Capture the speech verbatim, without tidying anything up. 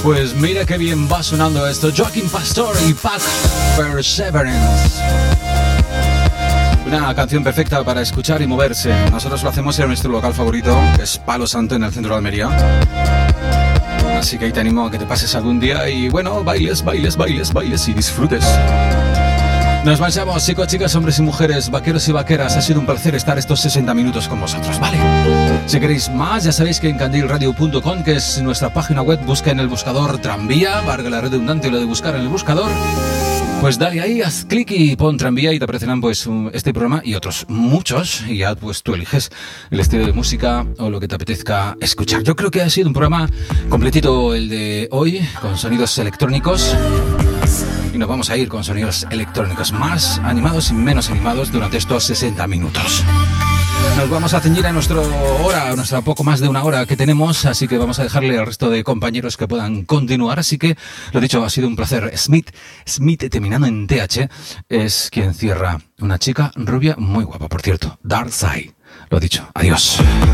Pues mira qué bien va sonando esto. Joaquín Pastor y Pac Perseverance. Una canción perfecta para escuchar y moverse. Nosotros lo hacemos en nuestro local favorito, que es Palo Santo, en el centro de Almería. Así que ahí te animo a que te pases algún día y bueno, bailes, bailes, bailes, bailes y disfrutes. Nos marchamos, chicos, chicas, hombres y mujeres, vaqueros y vaqueras. Ha sido un placer estar estos sesenta minutos con vosotros, ¿vale? Si queréis más, ya sabéis que en candil radio punto com, que es nuestra página web, busca en el buscador tranvía, valga la redundante lo de buscar en el buscador. Pues dale ahí, haz clic y pon tranvía y te aparecerán pues este programa y otros muchos. Y ya pues tú eliges el estilo de música o lo que te apetezca escuchar. Yo creo que ha sido un programa completito el de hoy, con sonidos electrónicos. Y nos vamos a ir con sonidos electrónicos más animados y menos animados durante estos sesenta minutos. Nos vamos a ceñir a nuestra hora, a nuestra poco más de una hora que tenemos, así que vamos a dejarle al resto de compañeros que puedan continuar. Así que, lo dicho, ha sido un placer. Smith, Smith terminando en T H, es quien cierra. Una chica rubia muy guapa, por cierto. Dark Side. Lo dicho, adiós.